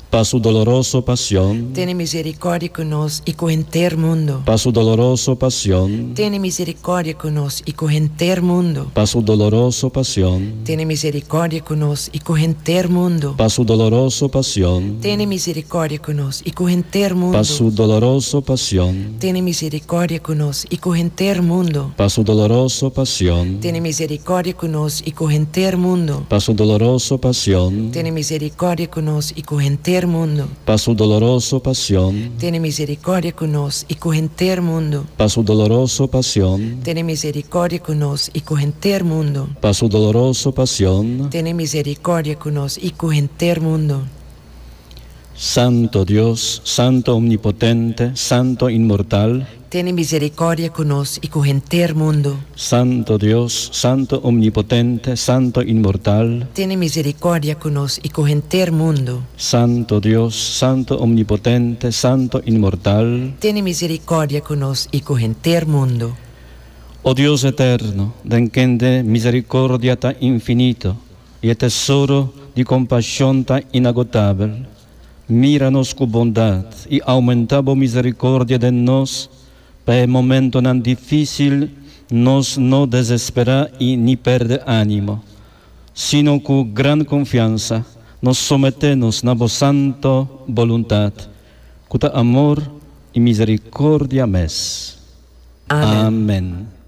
pa su dolorosa pasión, tiene misericordia conosco y con entero mundo. pa su dolorosa pasión, Tiene misericordia conosco y con entero mundo. pa su dolorosa pasión, Tiene misericordia conosco y con entero mundo. pa su dolorosa pasión, Tiene misericordia conosco y con entero mundo. pa su dolorosa pasión, Tiene misericordia conosco y con entero mundo. pa su dolorosa pasión, Tiene misericordia conosco y con entero mundo. pa su dolorosa pasión, Tiene misericordia conosco y con entero mundo. pa su dolorosa pasión, Tiene misericordia conosco y con entero mundo. pa su dolorosa pasión, Tiene misericordia conosco y con entero mundo. pa su dolorosa pasión. Tiene misericordia conosco y con entero mundo. Santo Dios, Santo omnipotente, Santo inmortal, Tiene misericordia conosco y con entero mundo. Santo Dios, Santo omnipotente, Santo inmortal, Tiene misericordia conosco y con entero mundo. Santo Dios, Santo omnipotente, Santo inmortal. Tiene misericordia conosco y con entero mundo. Oh Dios eterno, de misericordia tan infinito y tesoro de compasión tan inagotable, míranos con bondad y aumenta la misericordia de nos, para el momento tan difícil nos no desespera y ni perde ánimo, sino con gran confianza nos sometemos a vos santa voluntad, con amor y misericordia mes. Amén. Amén.